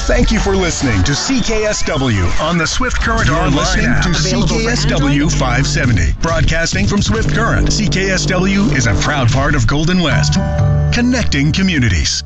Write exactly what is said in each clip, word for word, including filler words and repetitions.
Thank you for listening to C K S W on the Swift Current You're Online listening app. to C K S W five seventy. Broadcasting from Swift Current, C K S W is a proud part of Golden West. Connecting communities.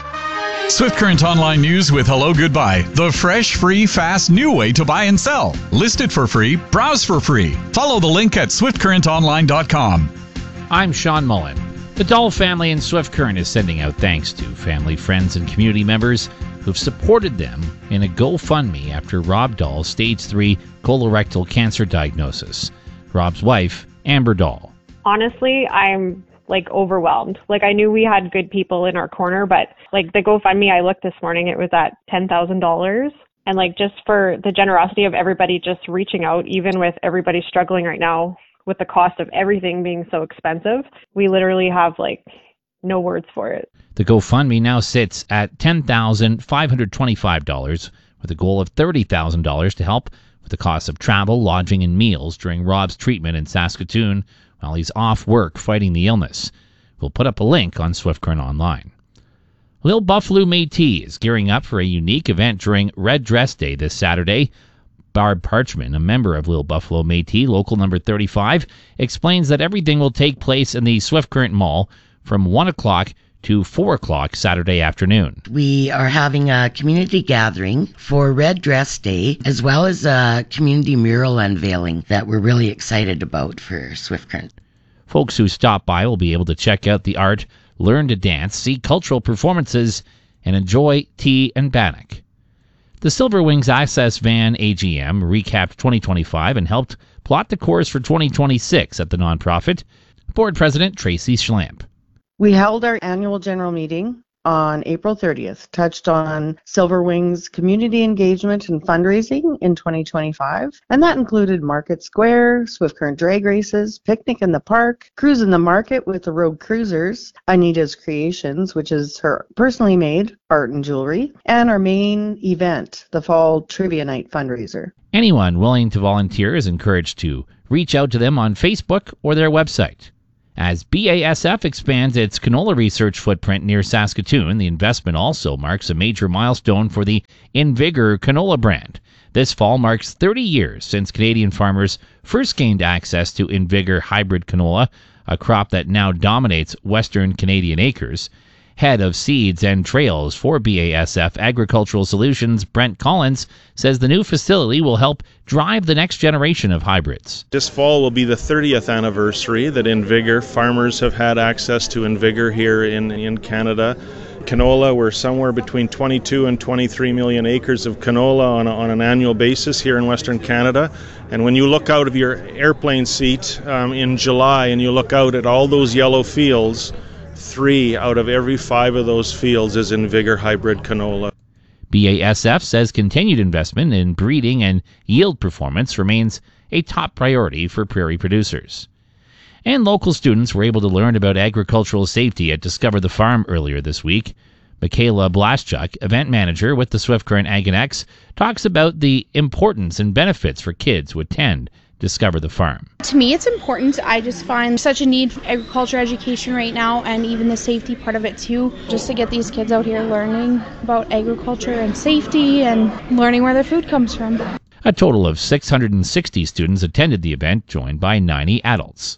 Swift Current Online News with Hello Goodbye. The fresh, free, fast, new way to buy and sell. List it for free. Browse for free. Follow the link at swift current online dot com. I'm Sean Mullen. The Dahl family in Swift Current is sending out thanks to family, friends, and community members who've supported them in a GoFundMe after Rob Dahl's stage three colorectal cancer diagnosis. Rob's wife, Amber Dahl. Honestly, I'm like overwhelmed. Like I knew we had good people in our corner, but like the GoFundMe I looked this morning, it was at ten thousand dollars. And like just for the generosity of everybody just reaching out, even with everybody struggling right now with the cost of everything being so expensive, we literally have like no words for it. The GoFundMe now sits at ten thousand five hundred twenty-five dollars with a goal of thirty thousand dollars to help with the cost of travel, lodging, and meals during Rob's treatment in Saskatoon while he's off work fighting the illness. We'll put up a link on Swift Current Online. Little Buffalo Métis is gearing up for a unique event during Red Dress Day this Saturday. Barb Parchman, a member of Little Buffalo Métis, local number thirty-five, explains that everything will take place in the Swift Current Mall from one o'clock to four o'clock Saturday afternoon. We are having a community gathering for Red Dress Day, as well as a community mural unveiling that we're really excited about for Swift Current. Folks who stop by will be able to check out the art, learn to dance, see cultural performances, and enjoy tea and bannock. The Silver Wings Access Van A G M recapped twenty twenty-five and helped plot the course for twenty twenty-six at the nonprofit. Board President Tracy Schlamp. We held our annual general meeting on April thirtieth, touched on Silver Wings community engagement and fundraising in twenty twenty-five, and that included Market Square, Swift Current drag races, picnic in the park, cruise in the market with the Rogue Cruisers, Anita's Creations, which is her personally made art and jewelry, and our main event, the Fall Trivia Night fundraiser. Anyone willing to volunteer is encouraged to reach out to them on Facebook or their website. As B A S F expands its canola research footprint near Saskatoon, the investment also marks a major milestone for the InVigor canola brand. This fall marks thirty years since Canadian farmers first gained access to InVigor hybrid canola, a crop that now dominates Western Canadian acres. Head of Seeds and Trails for B A S F Agricultural Solutions, Brent Collins, says the new facility will help drive the next generation of hybrids. This fall will be the thirtieth anniversary that InVigor farmers have had access to InVigor here in, in Canada. Canola, we're somewhere between twenty-two and twenty-three million acres of canola on, a, on an annual basis here in Western Canada. And when you look out of your airplane seat um, in July and you look out at all those yellow fields, three out of every five of those fields is InVigor hybrid canola. B A S F says continued investment in breeding and yield performance remains a top priority for prairie producers. And local students were able to learn about agricultural safety at Discover the Farm earlier this week. Michaela Blaschuk, event manager with the Swift Current Ag and X, talks about the importance and benefits for kids who attend Discover the Farm. To me, it's important. I just find such a need for agriculture education right now, and even the safety part of it too, just to get these kids out here learning about agriculture and safety and learning where their food comes from. A total of six hundred sixty students attended the event, joined by ninety adults.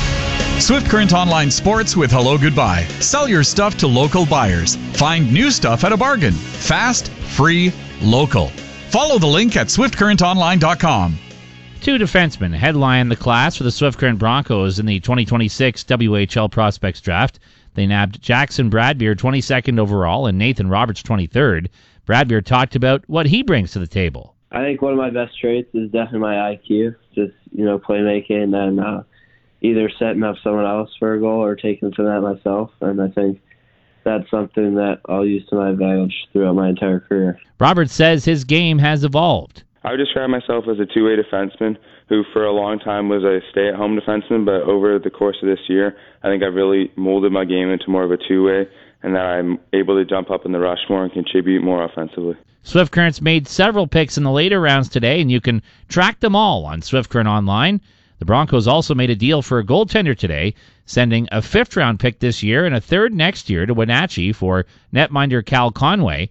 Swift Current Online Sports with Hello Goodbye. Sell your stuff to local buyers. Find new stuff at a bargain. Fast, free, local. Follow the link at swift current online dot com. Two defensemen headline the class for the Swift Current Broncos in the twenty twenty-six W H L Prospects Draft. They nabbed Jackson Bradbeer twenty-second overall and Nathan Roberts twenty-third. Bradbeer talked about what he brings to the table. I think one of my best traits is definitely my I Q, just, you know, playmaking and uh, either setting up someone else for a goal or taking some of that myself. And I think that's something that I'll use to my advantage throughout my entire career. Roberts says his game has evolved. I would describe myself as a two-way defenseman who for a long time was a stay-at-home defenseman, but over the course of this year, I think I've really molded my game into more of a two-way, and that I'm able to jump up in the rush more and contribute more offensively. Swift Current's made several picks in the later rounds today, and you can track them all on Swift Current Online. The Broncos also made a deal for a goaltender today, sending a fifth-round pick this year and a third next year to Wenatchee for netminder Cal Conway.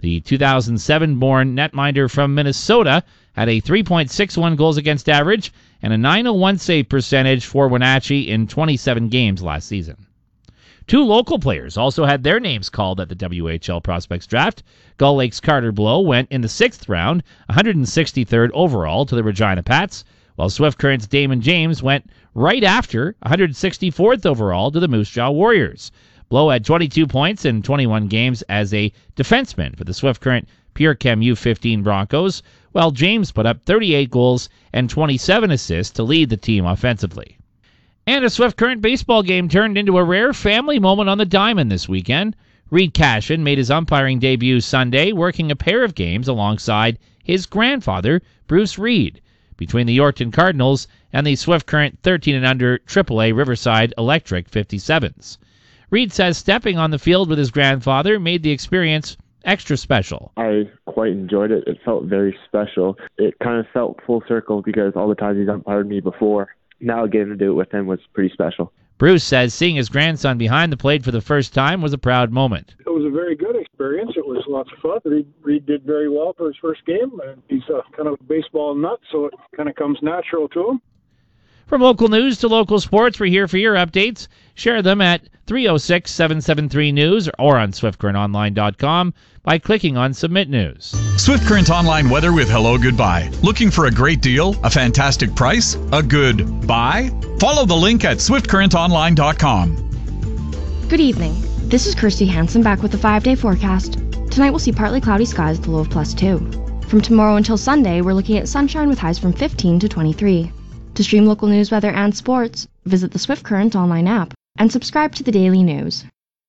The two thousand seven-born netminder from Minnesota had a three point six one goals against average and a nine oh one save percentage for Wenatchee in twenty-seven games last season. Two local players also had their names called at the W H L Prospects Draft. Gull Lake's Carter Blow went in the sixth round, one hundred sixty-third overall, to the Regina Pats, while Swift Current's Damon James went right after, one hundred sixty-fourth overall, to the Moose Jaw Warriors. Blow had twenty-two points in twenty-one games as a defenseman for the Swift Current PureChem U fifteen Broncos, while James put up thirty-eight goals and twenty-seven assists to lead the team offensively. And a Swift Current baseball game turned into a rare family moment on the diamond this weekend. Reed Cashin made his umpiring debut Sunday, working a pair of games alongside his grandfather, Bruce Reed, between the Yorkton Cardinals and the Swift Current thirteen and under triple A Riverside Electric fifty-sevens. Reed says stepping on the field with his grandfather made the experience extra special. I quite enjoyed it. It felt very special. It kind of felt full circle because all the times he's umpired me before, now getting to do it with him was pretty special. Bruce says seeing his grandson behind the plate for the first time was a proud moment. It was a very good experience. It was lots of fun. Reed, Reed did very well for his first game. And he's a kind of baseball nut, so it kind of comes natural to him. From local news to local sports, we're here for your updates. Share them at three oh six, seven seven three news or on swift current online dot com by clicking on Submit News. Swift Current Online weather with Hello Goodbye. Looking for a great deal, a fantastic price, a good buy? Follow the link at swift current online dot com. Good evening. This is Kirsty Hansen back with the five-day forecast. Tonight we'll see partly cloudy skies with a low of plus two. From tomorrow until Sunday, we're looking at sunshine with highs from fifteen to twenty-three. To stream local news, weather, and sports, visit the Swift Current online app and subscribe to the daily news.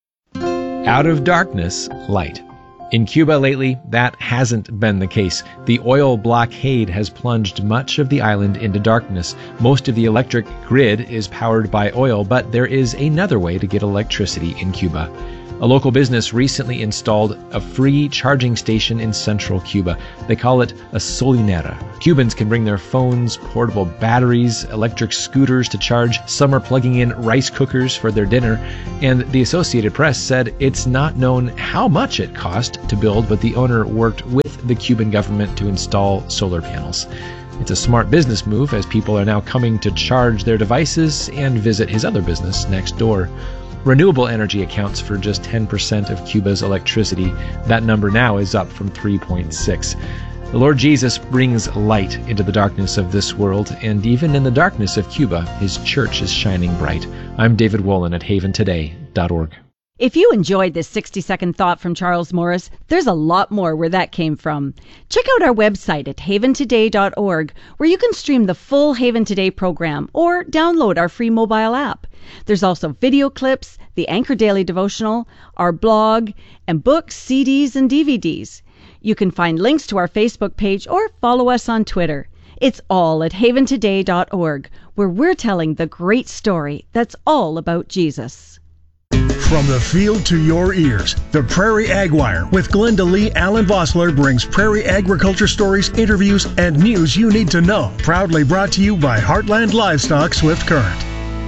Out of darkness, light. In Cuba lately, that hasn't been the case. The oil blockade has plunged much of the island into darkness. Most of the electric grid is powered by oil, but there is another way to get electricity in Cuba. A local business recently installed a free charging station in central Cuba. They call it a solinera. Cubans can bring their phones, portable batteries, electric scooters to charge. Some are plugging in rice cookers for their dinner. And the Associated Press said it's not known how much it cost to build, but the owner worked with the Cuban government to install solar panels. It's a smart business move as people are now coming to charge their devices and visit his other business next door. Renewable energy accounts for just ten percent of Cuba's electricity. That number now is up from three point six. The Lord Jesus brings light into the darkness of this world, and even in the darkness of Cuba, his church is shining bright. I'm David Wolin at haven today dot org. If you enjoyed this sixty-second thought from Charles Morris, there's a lot more where that came from. Check out our website at haven today dot org, where you can stream the full Haven Today program or download our free mobile app. There's also video clips, the Anchor Daily Devotional, our blog, and books, C Ds, and D V Ds. You can find links to our Facebook page or follow us on Twitter. It's all at haven today dot org, where we're telling the great story that's all about Jesus. From the field to your ears, the Prairie Ag Wire with Glenda Lee Allen Vossler brings prairie agriculture stories, interviews, and news you need to know. Proudly brought to you by Heartland Livestock Swift Current.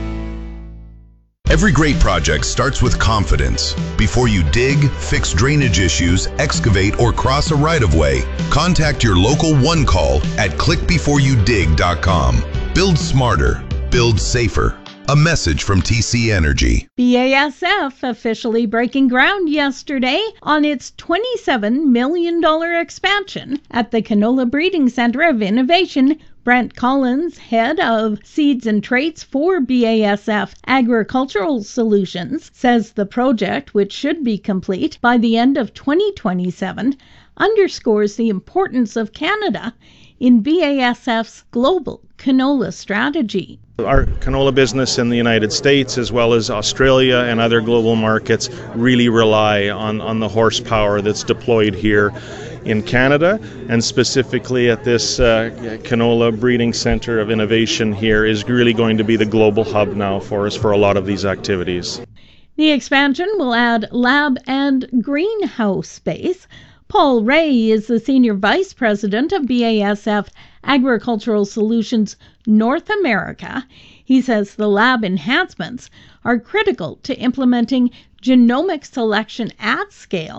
Every great project starts with confidence. Before you dig, fix drainage issues, excavate, or cross a right-of-way, contact your local One Call at click before you dig dot com. Build smarter. Build safer. A message from T C Energy. B A S F officially breaking ground yesterday on its twenty-seven million dollars expansion at the Canola Breeding Center of Innovation. Brent Collins, head of Seeds and Traits for B A S F Agricultural Solutions, says the project, which should be complete by the end of twenty twenty-seven, underscores the importance of Canada in B A S F's global canola strategy. Our canola business in the United States, as well as Australia and other global markets, really rely on, on the horsepower that's deployed here in Canada, and specifically at this uh, Canola Breeding Center of Innovation here is really going to be the global hub now for us for a lot of these activities. The expansion will add lab and greenhouse space. Paul Ray is the Senior Vice President of B A S F Agricultural Solutions North America. He says the lab enhancements are critical to implementing genomic selection at scale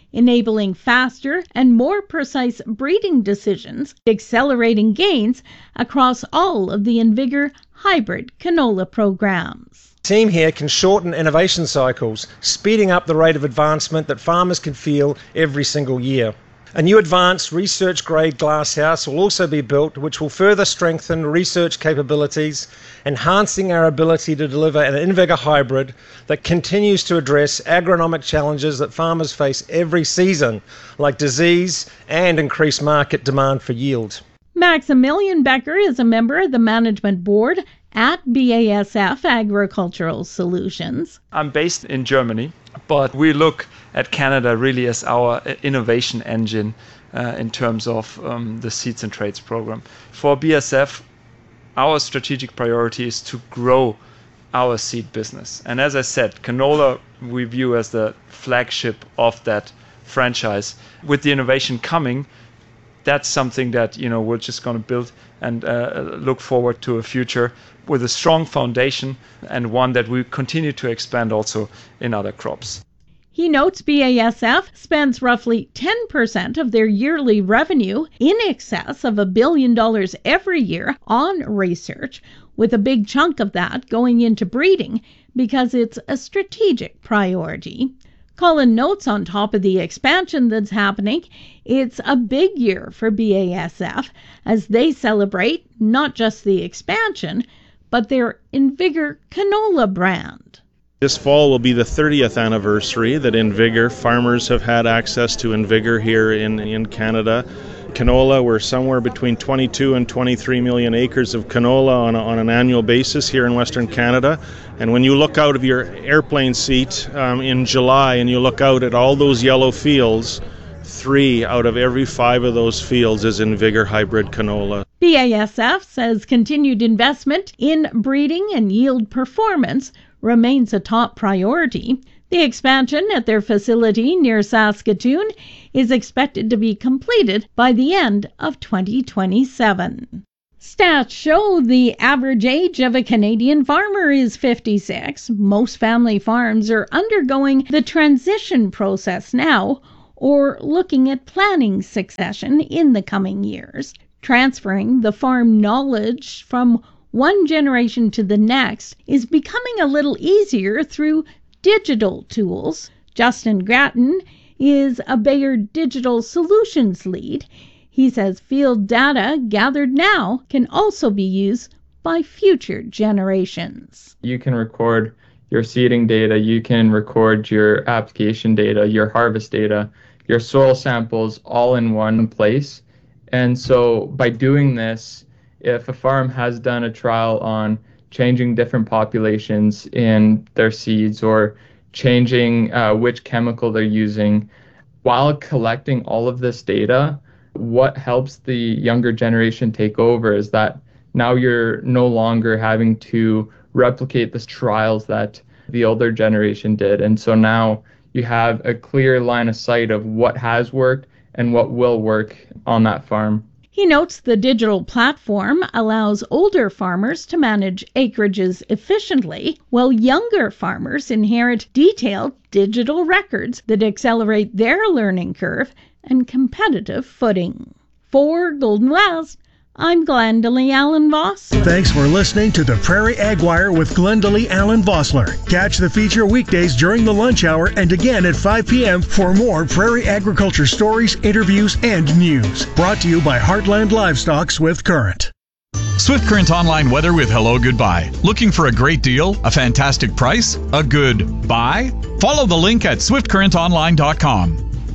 enabling faster and more precise breeding decisions, accelerating gains across all of the InVigor hybrid canola programs. Team here can shorten innovation cycles, speeding up the rate of advancement that farmers can feel every single year. A new advanced research-grade glasshouse will also be built, which will further strengthen research capabilities, enhancing our ability to deliver an InVigor hybrid that continues to address agronomic challenges that farmers face every season, like disease and increased market demand for yield. Maximilian Becker is a member of the management board at B A S F Agricultural Solutions. I'm based in Germany, but we look at Canada really as our innovation engine uh, in terms of um, the Seeds and Trades program. For B A S F, our strategic priority is to grow our seed business. And as I said, canola we view as the flagship of that franchise. With the innovation coming, that's something that, you know, we're just going to build and uh, look forward to a future with a strong foundation and one that we continue to expand also in other crops. He notes B A S F spends roughly ten percent of their yearly revenue, in excess of a billion dollars every year, on research, with a big chunk of that going into breeding because it's a strategic priority. Colin notes on top of the expansion that's happening, it's a big year for B A S F as they celebrate not just the expansion, but their InVigor canola brand. This fall will be the thirtieth anniversary that InVigor farmers have had access to InVigor here in, in Canada. Canola, we're somewhere between twenty-two and twenty-three million acres of canola on, a, on an annual basis here in Western Canada. And when you look out of your airplane seat um, in July and you look out at all those yellow fields, three out of every five of those fields is InVigor hybrid canola. B A S F says continued investment in breeding and yield performance remains a top priority. The expansion at their facility near Saskatoon is expected to be completed by the end of twenty twenty-seven. Stats show the average age of a Canadian farmer is fifty-six. Most family farms are undergoing the transition process now, or looking at planning succession in the coming years. Transferring the farm knowledge from one generation to the next is becoming a little easier through digital tools. Justin Gratton is a Bayer Digital Solutions lead. He says field data gathered now can also be used by future generations. You can record your seeding data, you can record your application data, your harvest data, your soil samples all in one place. And so by doing this, if a farm has done a trial on changing different populations in their seeds or changing uh, which chemical they're using, while collecting all of this data, what helps the younger generation take over is that now you're no longer having to replicate the trials that the older generation did. And so now you have a clear line of sight of what has worked and what will work on that farm. He notes the digital platform allows older farmers to manage acreages efficiently, while younger farmers inherit detailed digital records that accelerate their learning curve and competitive footing. For Golden West, I'm Glendalee Allen Vossler. Thanks for listening to the Prairie Ag Wire with Glendalee Allen Vossler. Catch the feature weekdays during the lunch hour and again at five p.m. for more prairie agriculture stories, interviews, and news. Brought to you by Heartland Livestock Swift Current. Swift Current Online weather with Hello Goodbye. Looking for a great deal? A fantastic price? A good buy? Follow the link at swift current online dot com.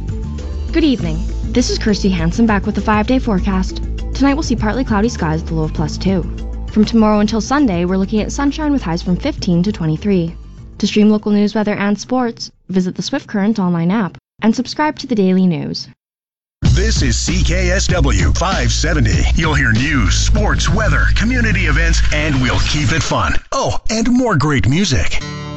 Good evening. This is Kirsty Hansen back with the five-day forecast. Tonight we'll see partly cloudy skies with a low of plus two. From tomorrow until Sunday, we're looking at sunshine with highs from fifteen to twenty-three. To stream local news, weather, and sports, visit the Swift Current online app and subscribe to the daily news. This is C K S W five seventy. You'll hear news, sports, weather, community events, and we'll keep it fun. Oh, and more great music.